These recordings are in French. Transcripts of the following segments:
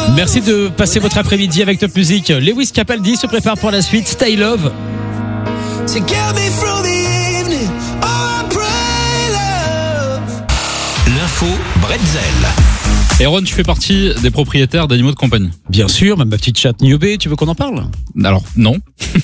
Merci de passer votre après-midi avec Top Music. Lewis Capaldi se prépare pour la suite. Stay Love. L'info Bretzel. Et Ron, tu fais partie des propriétaires d'animaux de compagnie. Bien sûr, ma petite chatte Niobé, tu veux qu'on en parle? Alors, non.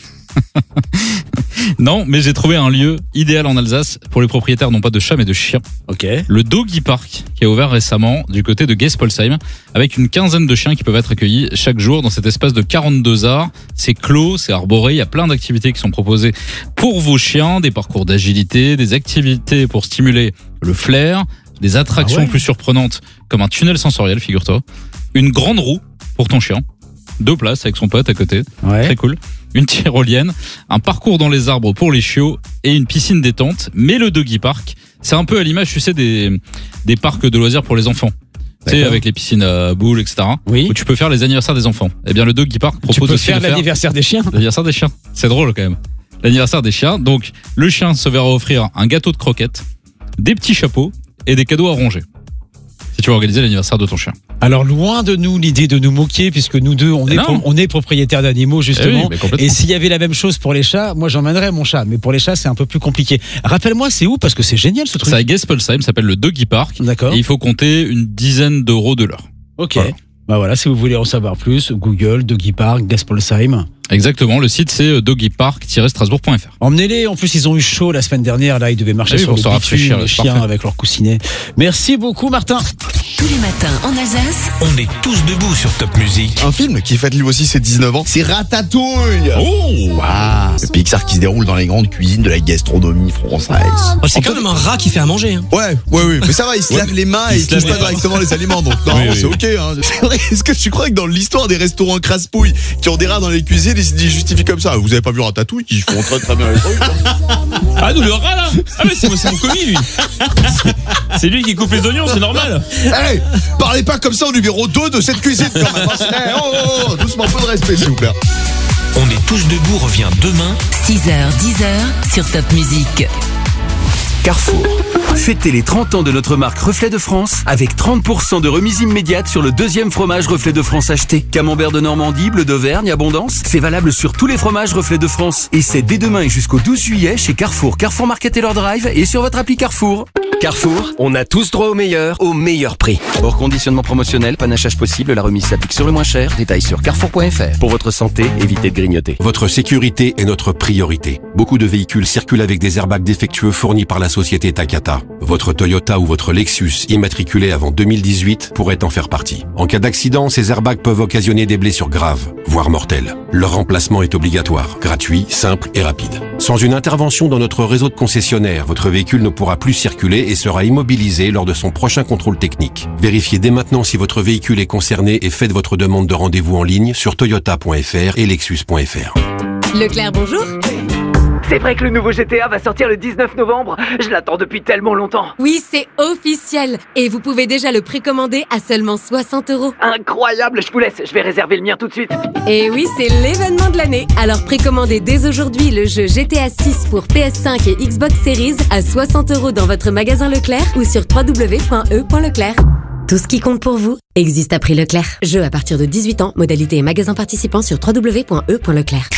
Non, mais j'ai trouvé un lieu idéal en Alsace pour les propriétaires non pas de chats mais de chiens. Ok. Le Doggy Park, qui a ouvert récemment du côté de Gespolsheim, avec une quinzaine de chiens qui peuvent être accueillis chaque jour dans cet espace de 42 arts. C'est clos, c'est arboré, il y a plein d'activités qui sont proposées pour vos chiens, des parcours d'agilité, des activités pour stimuler le flair, des attractions plus surprenantes comme un tunnel sensoriel, figure-toi, une grande roue pour ton chien, 2 places avec son pote à côté, très cool, une tyrolienne, un parcours dans les arbres pour les chiots et une piscine détente. Mais le Doggy Park, c'est un peu à l'image, tu sais, des parcs de loisirs pour les enfants. Tu sais, avec les piscines à boules, etc. Oui. Où tu peux faire les anniversaires des enfants. Eh bien, le Doggy Park propose aussi de faire l'anniversaire des chiens. L'anniversaire des chiens. C'est drôle quand même. L'anniversaire des chiens. Donc, le chien se verra offrir un gâteau de croquettes, des petits chapeaux et des cadeaux à ronger. Si tu veux organiser l'anniversaire de ton chien. Alors loin de nous l'idée de nous moquer, puisque nous deux on est propriétaires d'animaux justement. Et s'il y avait la même chose pour les chats, moi j'emmènerais mon chat. Mais pour les chats c'est un peu plus compliqué. Rappelle-moi c'est où, parce que c'est génial ce truc. C'est à Gespolsheim, ça s'appelle le Doggy Park. D'accord. Et il faut compter une dizaine d'euros de l'heure. Ok. Voilà, si vous voulez en savoir plus, Google, Doggy Park, Gespolsheim. Exactement, le site c'est doggypark-strasbourg.fr. Emmenez-les, en plus ils ont eu chaud la semaine dernière, là ils devaient marcher sur le bitume, les chiens avec leurs coussinets. Merci beaucoup Martin. Tous les matins en Alsace, on est tous debout sur Top Music. Un film qui fête lui aussi ses 19 ans, c'est Ratatouille. Oh wow. Le Pixar qui se déroule dans les grandes cuisines de la gastronomie française. Oh, c'est quand même un rat qui fait à manger. Hein. Ouais, mais ça va, il se lave les mains et il touche pas directement les aliments, donc normalement c'est ok. Hein. C'est vrai, est-ce que tu crois que dans l'histoire des restaurants crasse-pouille qui ont des rats dans les cuisines, ils justifient comme ça? Vous avez pas vu Ratatouille? Ils font très bien les trucs. Ah nous le rat là. Ah mais c'est mon commis lui. C'est lui qui coupe les oignons, c'est normal. Hey, parlez pas comme ça au numéro 2 de cette cuisine quand même. Hey, doucement, un peu de respect s'il vous plaît. On est tous debout revient demain 6h, 10h sur Top Music. Carrefour. Fêtez les 30 ans de notre marque Reflet de France avec 30% de remise immédiate sur le 2e fromage Reflet de France acheté. Camembert de Normandie, bleu d'Auvergne, Abondance. C'est valable sur tous les fromages Reflet de France. Et c'est dès demain et jusqu'au 12 juillet chez Carrefour, Carrefour Market et leur drive et sur votre appli Carrefour. Carrefour, on a tous droit au meilleur prix. Hors conditionnement promotionnel, panachage possible, la remise s'applique sur le moins cher. Détails sur carrefour.fr. Pour votre santé, évitez de grignoter. Votre sécurité est notre priorité. Beaucoup de véhicules circulent avec des airbags défectueux fournis par la société Takata. Votre Toyota ou votre Lexus immatriculé avant 2018 pourrait en faire partie. En cas d'accident, ces airbags peuvent occasionner des blessures graves, voire mortelles. Leur remplacement est obligatoire, gratuit, simple et rapide. Sans une intervention dans notre réseau de concessionnaires, votre véhicule ne pourra plus circuler et sera immobilisé lors de son prochain contrôle technique. Vérifiez dès maintenant si votre véhicule est concerné et faites votre demande de rendez-vous en ligne sur toyota.fr et lexus.fr. Leclerc, bonjour. C'est vrai que le nouveau GTA va sortir le 19 novembre. Je l'attends depuis tellement longtemps. Oui, c'est officiel. Et vous pouvez déjà le précommander à seulement 60 €. Incroyable, je vous laisse. Je vais réserver le mien tout de suite. Et oui, c'est l'événement de l'année. Alors précommandez dès aujourd'hui le jeu GTA 6 pour PS5 et Xbox Series à 60 € dans votre magasin Leclerc ou sur www.e.leclerc. Tout ce qui compte pour vous existe à prix Leclerc. Jeu à partir de 18 ans, modalité et magasin participant sur www.e.leclerc.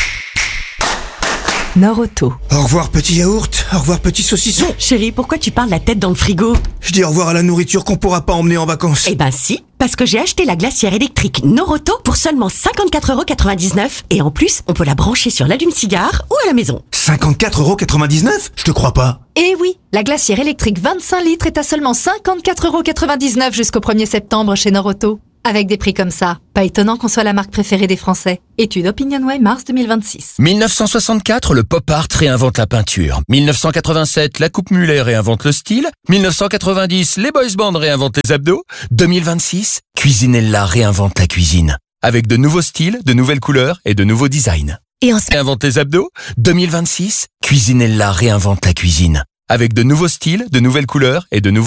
Nord-Auto. Au revoir petit yaourt, au revoir petit saucisson. Chérie, pourquoi tu parles la tête dans le frigo? Je dis au revoir à la nourriture qu'on pourra pas emmener en vacances. Eh ben si, parce que j'ai acheté la glacière électrique Nord-Auto pour seulement 54,99 € et en plus, on peut la brancher sur l'allume-cigare ou à la maison. 54,99 €? Je te crois pas. Eh oui, la glacière électrique 25 litres est à seulement 54,99 € jusqu'au 1er septembre chez Nord-Auto. Avec des prix comme ça, pas étonnant qu'on soit la marque préférée des Français. Étude OpinionWay mars 2026. 1964, le pop art réinvente la peinture. 1987, la coupe mulet réinvente le style. 1990, les boys bands réinventent les abdos. 2026, Cuisinella réinvente la cuisine. Avec de nouveaux styles, de nouvelles couleurs et de nouveaux designs. Et réinvente les abdos. 2026, Cuisinella réinvente la cuisine. Avec de nouveaux styles, de nouvelles couleurs et de nouveaux